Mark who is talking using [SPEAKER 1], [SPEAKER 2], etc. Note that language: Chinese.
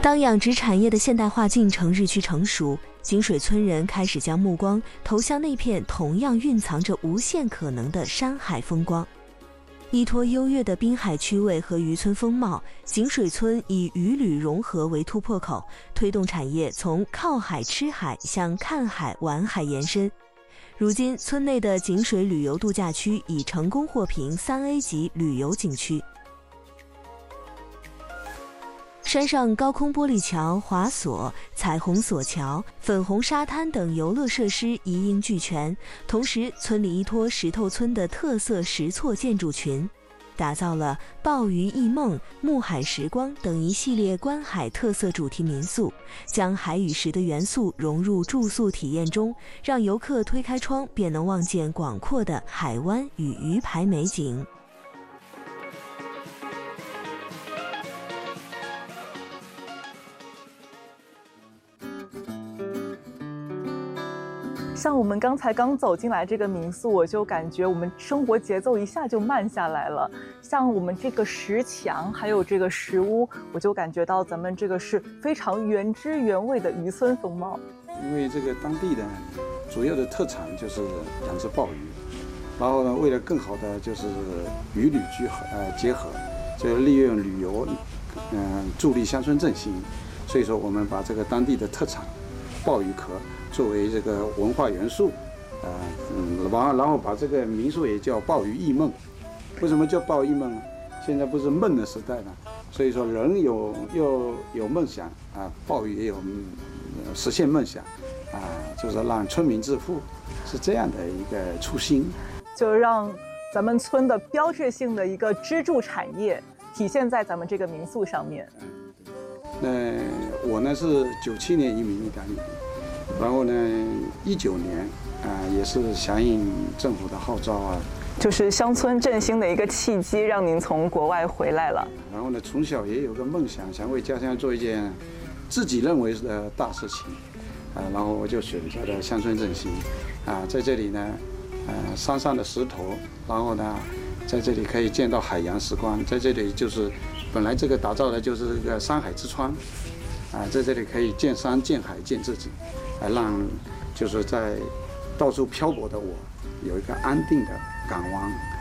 [SPEAKER 1] 当养殖产业的现代化进程日趋成熟，井水村人开始将目光投向那片同样蕴藏着无限可能的山海风光。依托优越的滨海区位和渔村风貌，井水村以渔旅融合为突破口，推动产业从靠海吃海向看海玩海延伸。如今，村内的井水旅游度假区已成功获评3A 级旅游景区。山上高空玻璃桥、滑索、彩虹索桥、粉红沙滩等游乐设施一应俱全，同时村里依托石头村的特色石厝建筑群，打造了鲍鱼忆梦、木海时光等一系列观海特色主题民宿，将海与石的元素融入住宿体验中，让游客推开窗便能望见广阔的海湾与鱼排美景。
[SPEAKER 2] 像我们刚走进来这个民宿，我就感觉我们生活节奏一下就慢下来了。像我们这个石墙，还有这个石屋，我就感觉到咱们这个是非常原汁原味的渔村风貌。
[SPEAKER 3] 因为这个当地的主要的特产就是养殖鲍鱼，然后呢，为了更好的就是渔旅结合，就利用旅游，助力乡村振兴。所以说，我们把这个当地的特产鲍鱼壳作为这个文化元素，然后把这个民宿也叫鲍鱼忆梦。为什么叫鲍鱼忆梦呢？现在不是梦的时代了，所以说人有梦想啊，鲍鱼也有实现梦想啊，就是让村民致富，是这样的一个初心，
[SPEAKER 2] 就让咱们村的标志性的一个支柱产业体现在咱们这个民宿上面。
[SPEAKER 3] 我呢是97年移民意大利。然后呢，19年也是响应政府的号召啊，
[SPEAKER 2] 就是乡村振兴的一个契机，让您从国外回来了。
[SPEAKER 3] 然后呢，从小也有个梦想，想为家乡做一件自己认为的大事情，然后我就选择了乡村振兴，在这里呢，山上的石头，然后呢，在这里可以见到海洋时光，在这里就是本来这个打造的就是这个山海之窗，在这里可以见山见海见自己。让就是在到处漂泊的我有一个安定的港湾。